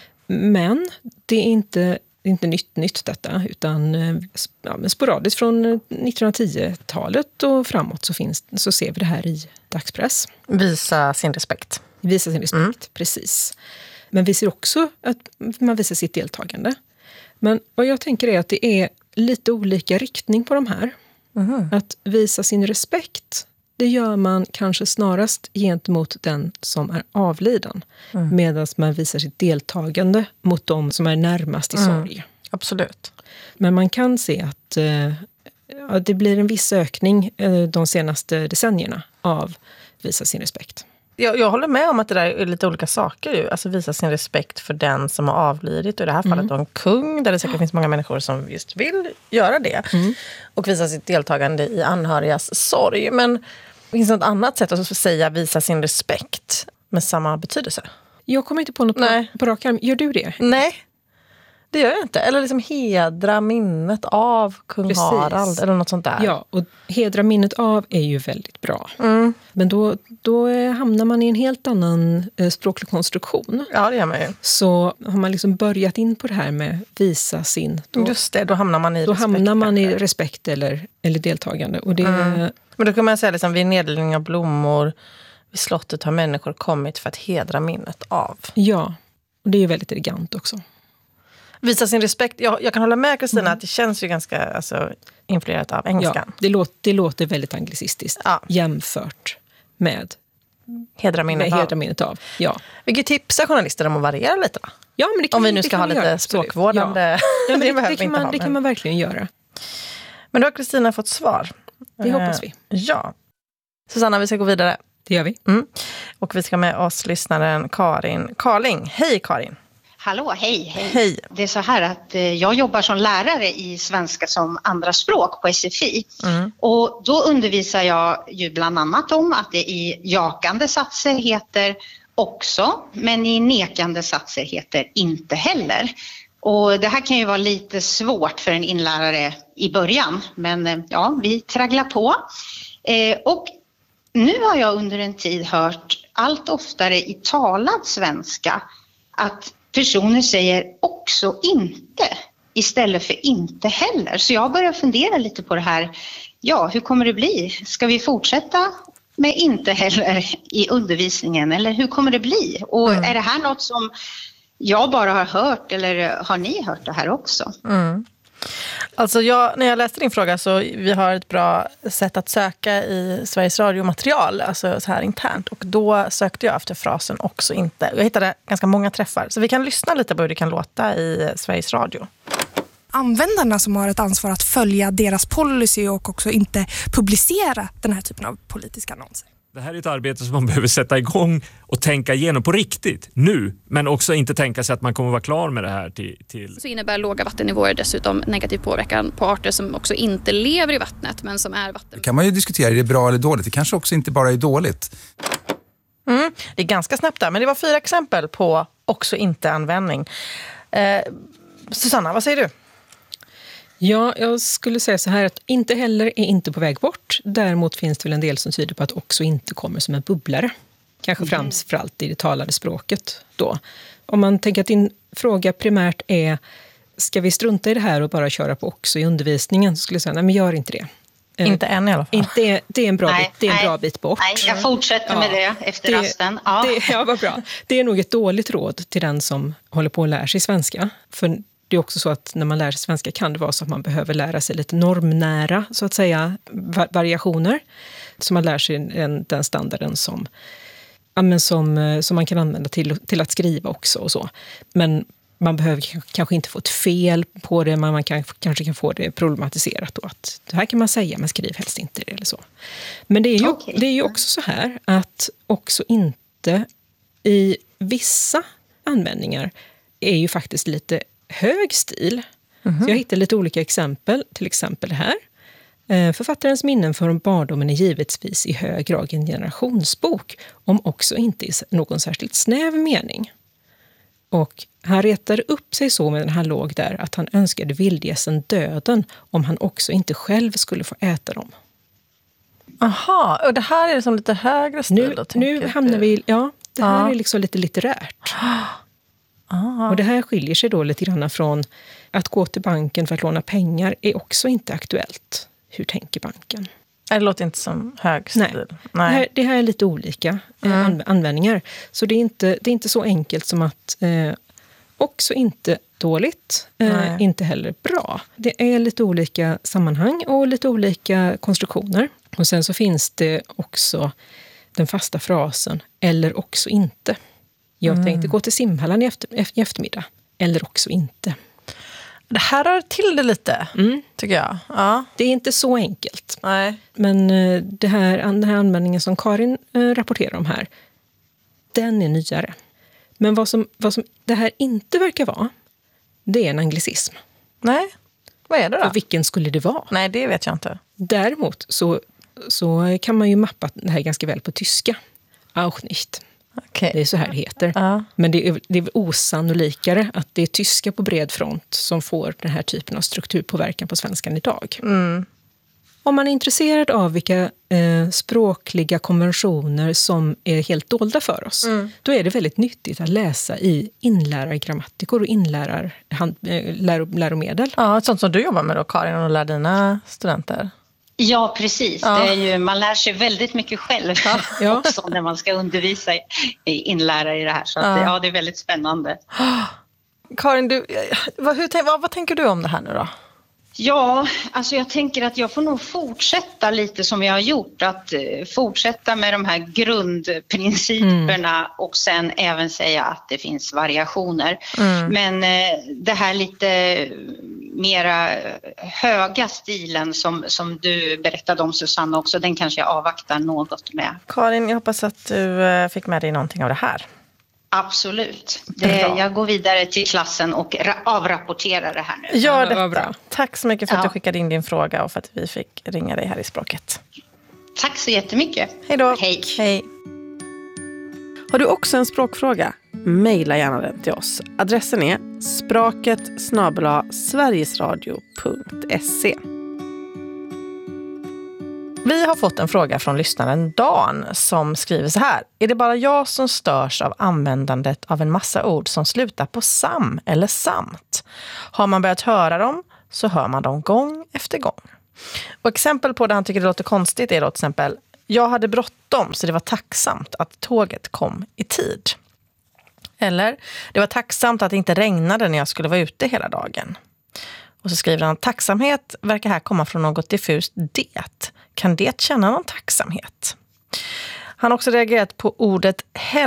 Men det är inte nytt detta, utan sporadiskt från 1910-talet och framåt så ser vi det här i dagspress. Visa sin respekt. Visa sin respekt, precis. Men vi ser också att man visar sitt deltagande. Men vad jag tänker är att det är lite olika riktning på de här. Att visa sin respekt, det gör man kanske snarast gentemot den som är avliden. Medan man visar sitt deltagande mot de som är närmast i sorg. Absolut. Men man kan se att det blir en viss ökning de senaste decennierna av visa sin respekt. Jag håller med om att det där är lite olika saker ju. Alltså visa sin respekt för den som har avlidit. Och i det här fallet då en kung, där det säkert finns många människor som just vill göra det. Och visa sitt deltagande i anhörigas sorg. Men finns det något annat sätt att säga visa sin respekt med samma betydelse? Jag kommer inte på något på rak arm. Gör du det? Nej, det gör jag inte. Eller liksom hedra minnet av kung Harald eller något sånt där. Ja, och hedra minnet av är ju väldigt bra. Men då hamnar man i en helt annan språklig konstruktion. Ja, det gör man ju. Så har man liksom börjat in på det här med visa sin... Just det, då hamnar man i då respekt. Hamnar man i respekt eller deltagande. Och det, Men då kan man säga liksom, vid nedläggning av blommor vid slottet har människor kommit för att hedra minnet av. Ja, och det är ju väldigt elegant också. Visa sin respekt. Jag kan hålla med Kristina att det känns ju ganska influerat av engelskan. Ja, det låter väldigt anglicistiskt jämfört med hedra minnet av. Ja. Vi kan tipsa journalister om att variera lite då. Ja, men det kan, om vi nu ska ha lite språkvårdande. Ja, men det kan man verkligen göra. Men då har Kristina fått svar. Det hoppas vi. Ja. Susanna, vi ska gå vidare. Det gör vi. Och vi ska med oss lyssnaren Karin Karling. Hej Karin! Hallå, hej. Det är så här att jag jobbar som lärare i svenska som andra språk på SFI. Och då undervisar jag ju bland annat om att det i jakande satser heter också, men i nekande satser heter inte heller. Och det här kan ju vara lite svårt för en inlärare i början, men ja, vi tragglar på. Och nu har jag under en tid hört allt oftare i talad svenska att personer säger också inte istället för inte heller. Så jag börjar fundera lite på det här. Ja, hur kommer det bli? Ska vi fortsätta med inte heller i undervisningen? Eller hur kommer det bli? Och är det här något som jag bara har hört eller har ni hört det här också? Alltså när jag läste din fråga så vi har ett bra sätt att söka i Sveriges Radio-material, alltså så här internt. Och då sökte jag efter frasen också inte. Jag hittade ganska många träffar. Så vi kan lyssna lite på hur det kan låta i Sveriges Radio. Användarna som har ett ansvar att följa deras policy och också inte publicera den här typen av politiska annonser. Det här är ett arbete som man behöver sätta igång och tänka igenom på riktigt nu. Men också inte tänka sig att man kommer vara klar med det här till... Så innebär låga vattennivåer dessutom negativ påverkan på arter som också inte lever i vattnet men som är vatten. Det kan man ju diskutera, är det bra eller dåligt? Det kanske också inte bara är dåligt. Det är ganska snabbt där, men det var 4 exempel på också inte-användning. Susanna, vad säger du? Ja, jag skulle säga så här att inte heller är inte på väg bort. Däremot finns det väl en del som tyder på att också inte kommer som en bubblare. Kanske framförallt i det talade språket då. Om man tänker att din fråga primärt är ska vi strunta i det här och bara köra på också i undervisningen, så skulle jag säga nej, men gör inte det. Inte än i alla fall. Det är en bra bit bort. Nej, jag fortsätter med det efter rasten. Ja, vad bra. Det är nog ett dåligt råd till den som håller på att lära sig svenska. För det är också så att när man lär sig svenska kan det vara så att man behöver lära sig lite normnära, så att säga, variationer. Så man lär sig den standarden som man kan använda till att skriva också och så. Men man behöver kanske inte få ett fel på det, men man kanske kan få det problematiserat då, att det här kan man säga, men skriv helst inte det eller så. Men det är ju också så här att också inte i vissa användningar är ju faktiskt lite hög stil. Så jag hittade lite olika exempel, till exempel det här. Författarens minnen från barndomen är givetvis i hög grad en generationsbok, om också inte i någon särskilt snäv mening. Och han retade upp sig så med den här låg där att han önskade vildgässen döden om han också inte själv skulle få äta dem. Aha, och det här är liksom lite högre stil. Nu hamnar vi, det här är liksom lite litterärt. Och det här skiljer sig då lite grann från att gå till banken för att låna pengar är också inte aktuellt. Hur tänker banken? Det låter inte som hög stil. Nej. Det här är lite olika användningar. Så det är inte så enkelt som att också inte dåligt, inte heller bra. Det är lite olika sammanhang och lite olika konstruktioner. Och sen så finns det också den fasta frasen eller också inte. Jag tänkte gå till simhallen i eftermiddag. Eller också inte. Det här rör till det lite, tycker jag. Ja. Det är inte så enkelt. Nej. Men den här användningen som Karin rapporterar om här, den är nyare. Men vad som det här inte verkar vara, det är en anglicism. Nej, vad är det då? Och vilken skulle det vara? Nej, det vet jag inte. Däremot så kan man ju mappa det här ganska väl på tyska. Auch nicht. Okay. Det är så här det heter. Ja. Men det är osannolikare att det är tyska på bred front som får den här typen av strukturpåverkan på svenskan idag. Om man är intresserad av vilka språkliga konventioner som är helt dolda för oss, då är det väldigt nyttigt att läsa i inlärargrammatikor och läromedel. Ja, sånt som du jobbar med då, Karin, och lär dina studenter. Ja, precis. Ja. Det är ju, man lär sig väldigt mycket själv också när man ska undervisa inlärare i det här. Så att, det är väldigt spännande. Karin, vad tänker du om det här nu då? Ja, alltså jag tänker att jag får nog fortsätta lite som jag har gjort. Att fortsätta med de här grundprinciperna och sen även säga att det finns variationer. Men det här lite mera höga stilen som du berättade om, Susanna, också, den kanske jag avvaktar något med. Karin, jag hoppas att du fick med dig någonting av det här. Absolut. Jag går vidare till klassen och avrapporterar det här nu. Gör detta. Tack så mycket för att du skickade in din fråga och för att vi fick ringa dig här i Språket. Tack så jättemycket. Hej då. Hej. Har du också en språkfråga? Maila gärna den till oss. Adressen är språket@sverigesradio.se. Vi har fått en fråga från lyssnaren Dan som skriver så här. Är det bara jag som störs av användandet av en massa ord som slutar på sam eller samt? Har man börjat höra dem så hör man dem gång efter gång. Och exempel på det han tycker det låter konstigt är då till exempel: jag hade bråttom så det var tacksamt att tåget kom i tid. Eller, det var tacksamt att det inte regnade när jag skulle vara ute hela dagen. Och så skriver han: tacksamhet verkar här komma från något diffust det. Kan det känna någon tacksamhet? Han har också reagerat på ordet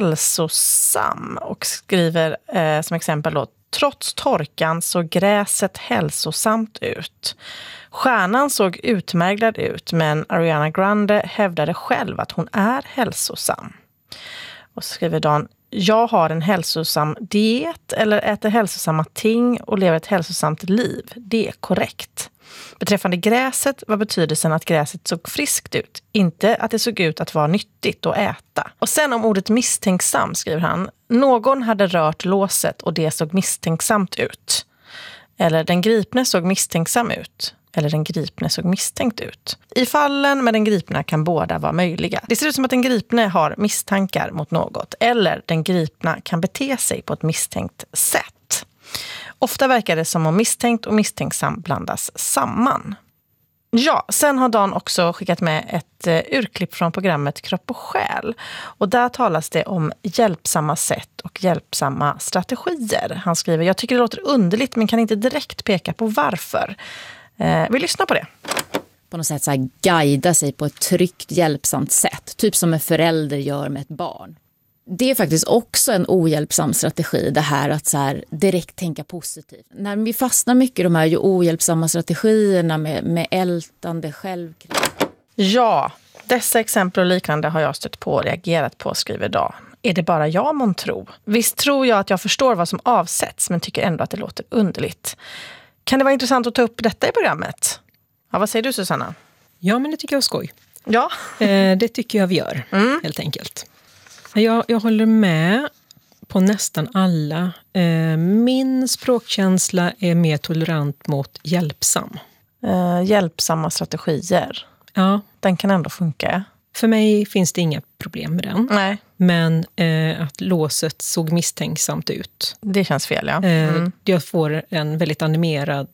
hälsosam och skriver som exempel då: trots torkan såg gräset hälsosamt ut. Stjärnan såg utmärglad ut, men Ariana Grande hävdade själv att hon är hälsosam. Och så skriver Dan: jag har en hälsosam diet eller äter hälsosamma ting och lever ett hälsosamt liv. Det är korrekt. Beträffande gräset var betydelsen att gräset såg friskt ut, inte att det såg ut att vara nyttigt att äta. Och sen om ordet misstänksam skriver han: någon hade rört låset och det såg misstänksamt ut. Eller den gripne såg misstänksam ut. Eller den gripne såg misstänkt ut. I fallen med den gripna kan båda vara möjliga. Det ser ut som att den gripne har misstankar mot något. Eller den gripna kan bete sig på ett misstänkt sätt. Ofta verkar det som om misstänkt och misstänksam blandas samman. Ja, sen har Dan också skickat med ett urklipp från programmet Kropp och själ. Och där talas det om hjälpsamma sätt och hjälpsamma strategier. Han skriver: jag tycker det låter underligt men kan inte direkt peka på varför. Vi lyssnar på det. På något sätt så här guida sig på ett tryggt, hjälpsamt sätt. Typ som en förälder gör med ett barn. Det är faktiskt också en ohjälpsam strategi, det här att så här direkt tänka positivt. När vi fastnar mycket i de här ohjälpsamma strategierna med ältande självkritik. Ja, dessa exempel och liknande har jag stött på och reagerat på, skriver Dan. Är det bara jag mån tro? Visst tror jag att jag förstår vad som avsätts, men tycker ändå att det låter underligt. Kan det vara intressant att ta upp detta i programmet? Ja, vad säger du, Susanna? Ja, men det tycker jag är skoj. Ja. Det tycker jag vi gör, helt enkelt. Jag håller med på nästan alla. Min språkkänsla är mer tolerant mot hjälpsam. Hjälpsamma strategier. Ja. Den kan ändå funka. För mig finns det inga problem med den. Nej. Men att låset såg misstänksamt ut. Det känns fel, ja. Jag får en väldigt animerad,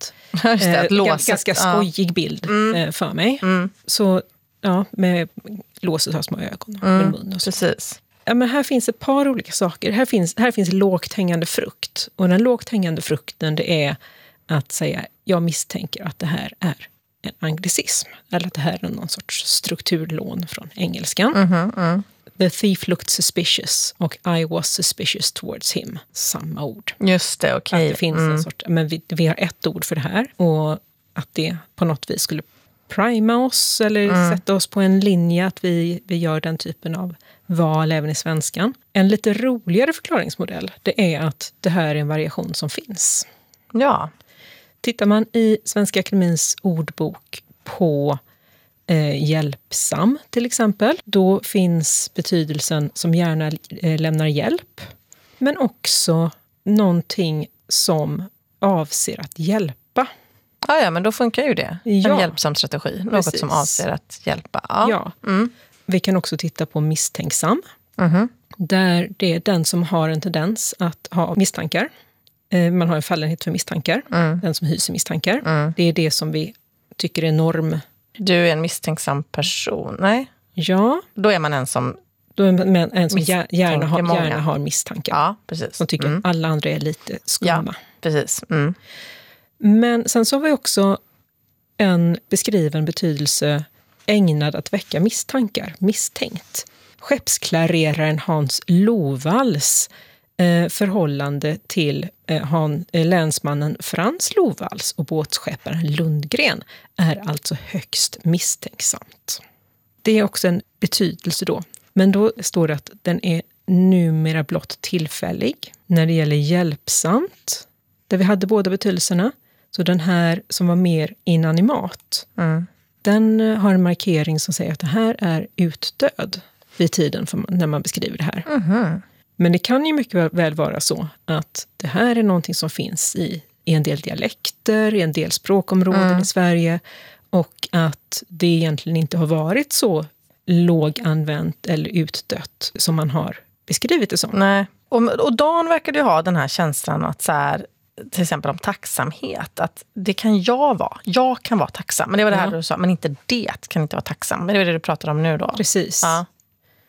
ganska skojig bild för mig. Så ja, med låset har små ögon och mun och så. Precis. Ja, men här finns ett par olika saker. Här finns lågt hängande frukt. Och den lågt hängande frukten, det är att säga: jag misstänker att det här är en anglicism. Eller att det här är någon sorts strukturlån från engelskan. The thief looked suspicious och I was suspicious towards him. Samma ord. Just det, okej. Att det finns en sort, men vi har ett ord för det här. Och att det på något vis skulle prima oss eller sätta oss på en linje att vi gör den typen av val även i svenskan. En lite roligare förklaringsmodell, det är att det här är en variation som finns. Ja. Tittar man i Svenska Akademins ordbok på hjälpsam till exempel, då finns betydelsen som gärna lämnar hjälp, men också någonting som avser att hjälpa. Ja, men då funkar ju det. En hjälpsam strategi. Något som avser att hjälpa. Ja. Vi kan också titta på misstänksam. Där det är den som har en tendens att ha misstankar. Man har en fallenhet för misstankar. Den som hyser misstankar. Det är det som vi tycker är norm. Du är en misstänksam person, nej? Ja. Då är man en som... gärna har misstankar. Ja, precis. Som tycker att alla andra är lite skumma. Ja, precis. Men sen så har vi också en beskriven betydelse ägnad att väcka misstankar. Misstänkt. Skeppsklareraren Hans Lovalls förhållande till länsmannen Frans Lovalls och båtskepparen Lundgren är alltså högst misstänksamt. Det är också en betydelse då. Men då står det att den är numera blott tillfällig. När det gäller hjälpsamt, där vi hade båda betydelserna, så den här som var mer inanimat, den har en markering som säger att det här är utdöd vid tiden när man beskriver det här. Men det kan ju mycket väl vara så att det här är någonting som finns i en del dialekter, i en del språkområden i Sverige, och att det egentligen inte har varit så låganvänt eller utdött som man har beskrivit det som. Nej. Och Dan verkar ju ha den här känslan att så här, till exempel om tacksamhet, att det kan jag vara. Jag kan vara tacksam. Men det var det här du sa, men inte det kan inte vara tacksam. Men det är det du pratar om nu då. Precis. Ja.